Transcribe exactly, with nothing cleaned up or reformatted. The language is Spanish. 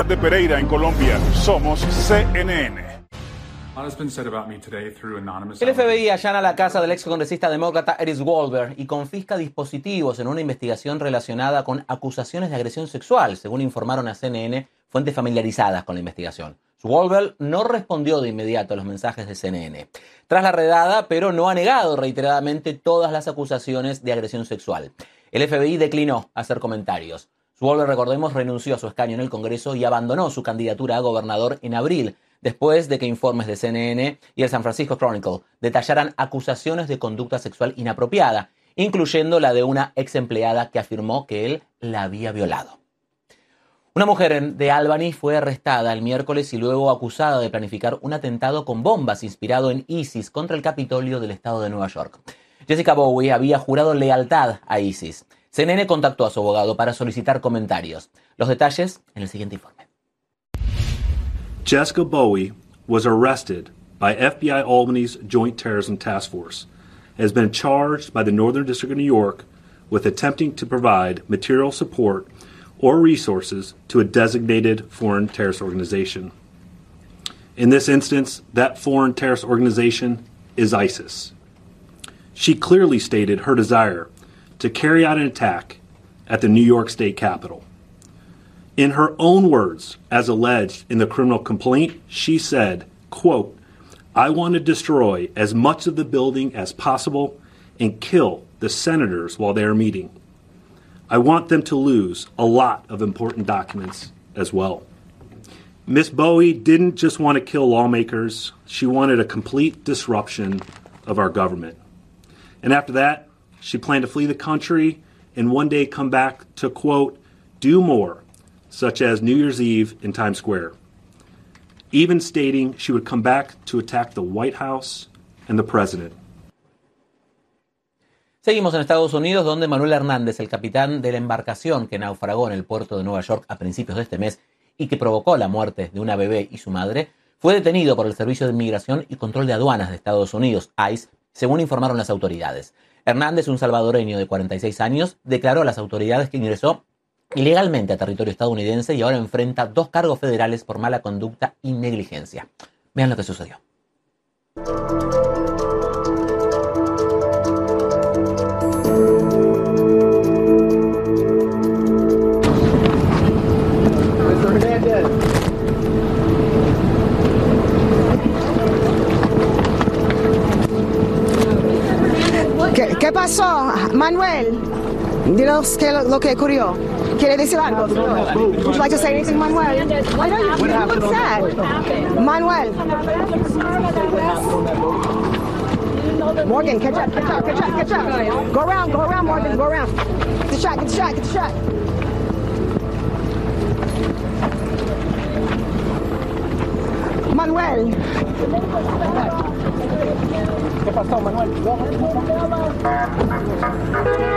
de Pereira, en Colombia. Somos C N N. El F B I allana la casa del excongresista demócrata Eric Wolber y confisca dispositivos en una investigación relacionada con acusaciones de agresión sexual, según informaron a C N N fuentes familiarizadas con la investigación. Wolber no respondió de inmediato a los mensajes de C N N tras la redada, pero no ha negado reiteradamente todas las acusaciones de agresión sexual. El F B I declinó hacer comentarios. Wolber, recordemos, renunció a su escaño en el Congreso y abandonó su candidatura a gobernador en abril, después de que informes de C N N y el San Francisco Chronicle detallaran acusaciones de conducta sexual inapropiada, incluyendo la de una ex empleada que afirmó que él la había violado. Una mujer de Albany fue arrestada el miércoles y luego acusada de planificar un atentado con bombas inspirado en ISIS contra el Capitolio del estado de Nueva York. Jessica Bowie había jurado lealtad a ISIS. C N N contactó a su abogado para solicitar comentarios. Los detalles en el siguiente informe. Jessica Bowie was arrested by F B I Albany's Joint Terrorism Task Force and has been charged by the Northern District of New York with attempting to provide material support or resources to a designated foreign terrorist organization. In this instance, that foreign terrorist organization is ISIS. She clearly stated her desire to carry out an attack at the New York State Capitol. In her own words, as alleged in the criminal complaint, she said, quote, "I want to destroy as much of the building as possible and kill the senators while they are meeting. I want them to lose a lot of important documents as well." Miss Bowie didn't just want to kill lawmakers, she wanted a complete disruption of our government. And after that, she planned to flee the country and one day come back to, quote, "do more," such as New Year's Eve in Times Square, even stating she would come back to attack the White House and the President. Seguimos en Estados Unidos, donde Manuel Hernández, el capitán de la embarcación que naufragó en el puerto de Nueva York a principios de este mes y que provocó la muerte de una bebé y su madre, fue detenido por el Servicio de Inmigración y Control de Aduanas de Estados Unidos, ICE, según informaron las autoridades. Hernández, un salvadoreño de cuarenta y seis años, declaró a las autoridades que ingresó ilegalmente a territorio estadounidense y ahora enfrenta dos cargos federales por mala conducta y negligencia. Vean lo que sucedió. ¿Qué, ¿Qué pasó, Manuel? Dinos qué lo, lo que ocurrió. ¿Quiere decir algo? Would you like to say anything, Manuel? Why don't you, you look sad? Manuel. Morgan, catch up, catch up, catch up, catch up. Go around, go around, Morgan, go around. Get the shot, get the shot, get the shot. Manuel. ¿Qué pasó, Manuel?